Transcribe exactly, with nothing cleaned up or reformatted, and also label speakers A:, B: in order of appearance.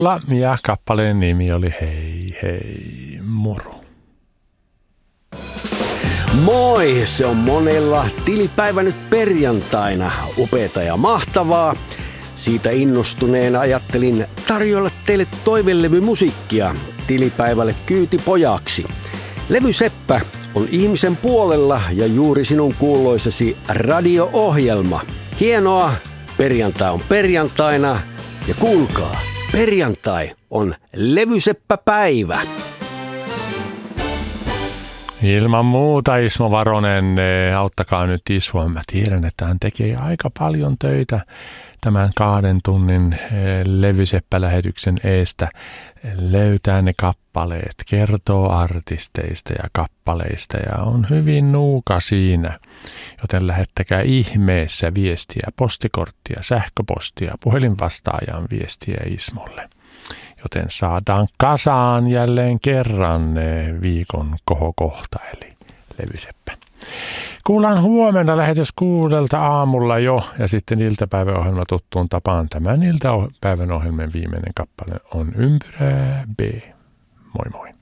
A: Ja kappaleen nimi oli Hei hei moro.
B: Moi, se on monella tilipäivä nyt perjantaina. Upeata ja mahtavaa. Siitä innostuneena ajattelin tarjolla teille toivelevymusiikkia tilipäivälle kyytipojaksi. Levy Seppä on ihmisen puolella ja juuri sinun kuuloisesi radio-ohjelma. Hienoa, perjantai on perjantaina ja kuulkaa, perjantai on Levyseppäpäivä.
A: Ilman muuta Ismo Varonen, auttakaa nyt Isua. Mä tiedän, että hän tekee aika paljon töitä tämän kahden tunnin Levyseppä-lähetyksen eestä. Löytää ne kappaleet, kertoo artisteista ja kappaleista ja on hyvin nuuka siinä. Joten lähettäkää ihmeessä viestiä, postikorttia, sähköpostia, puhelinvastaajan viestiä Ismolle. Joten saadaan kasaan jälleen kerran viikon kohokohta, eli Levyseppä. Kuullaan huomenna lähetys kuudelta aamulla jo, ja sitten iltapäiväohjelma tuttuun tapaan. Tämän iltapäivän ohjelman viimeinen kappale on Ympyrää B. Moi moi.